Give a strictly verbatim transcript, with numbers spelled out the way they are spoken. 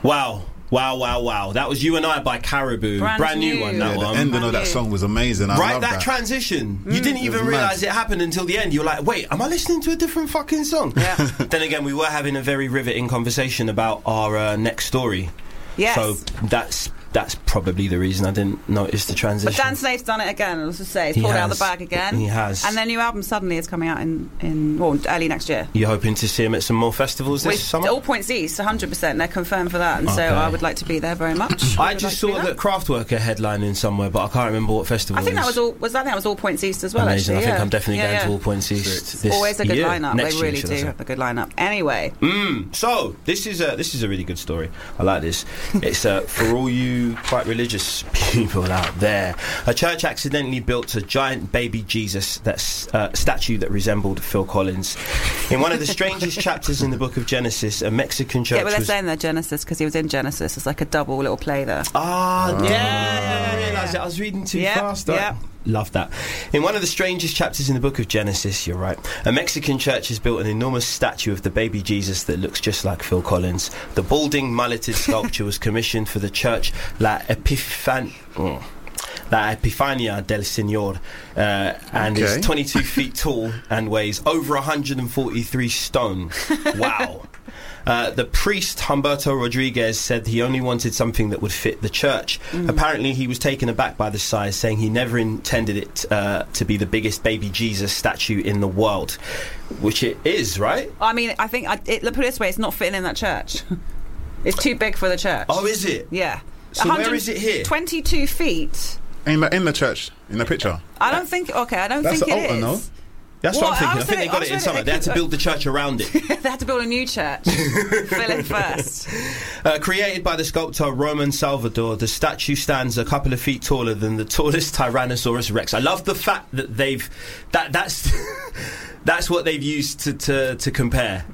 Wow. Wow, wow, wow. That was You and I by Caribou. Brand, Brand new. new one, that Yeah, one. the ending Brand of that new. song was amazing. I Right, love that, that. transition. Mm. You didn't It even was realise mad. it happened until the end. You were like, wait, am I listening to a different fucking song? Yeah. Then again, we were having a very riveting conversation about our uh, next story. Yes. So that's that's probably the reason I didn't notice the transition. But Dan Snaith's done it again, let's just say. He's He pulled it out of has. the bag again. He has. And their new album suddenly is coming out in, in well, early next year. You're hoping to see him at some more festivals this With summer? All Points East, one hundred percent. They're confirmed for that. And so Okay. I would like to be there very much. I would just like to be saw there. that Kraftwerk are headlining somewhere, but I can't remember what festival I think it that is. was all. Was I think that was All Points East as well. Amazing. Actually, I think yeah. I'm definitely yeah, going yeah. to All Points East this Always a good year. lineup. Next They year, really should do I say. have a good lineup. Anyway, Mm, so this is a this is a really good story. I like this. It's uh, for all you quite religious people out there. A church accidentally built a giant baby Jesus that's uh, statue that resembled Phil Collins. In one of the strangest chapters in the book of Genesis, a Mexican church yeah, but they're was saying they're Genesis because he was in Genesis. It's like a double little play there. Ah, Ah. yeah, yeah, I realised it. I was reading too Yep, fast. yep. Love that. In one of the strangest chapters in the book of Genesis, you're right, a Mexican church has built an enormous statue of the baby Jesus that looks just like Phil Collins. The balding, mulleted sculpture was commissioned for the church La Epifan... Oh. La Epifania del Señor, uh, and Okay. is twenty-two feet tall and weighs over one hundred forty-three stone. Wow. Uh, the priest Humberto Rodriguez said he only wanted something that would fit the church. Mm. Apparently he was taken aback by the size, saying he never intended it uh, to be the biggest baby Jesus statue in the world, which it is, right? I mean, I think I, it, put it this way: it's not fitting in that church. It's too big for the church. Oh, is it? Yeah. So where is it here? Twenty-two feet. In the, in the church, in the picture. I don't think. Okay, I don't That's think the it altar, is. no? That's Well, what I'm thinking. I I, was think they thinking- got I it in was summer. thinking They had to it build the church around it. They had to build a new church. Fill it first. Uh, created by the sculptor Roman Salvador, the statue stands a couple of feet taller than the tallest Tyrannosaurus Rex. I love the fact that they've that that's that's what they've used to to, to compare.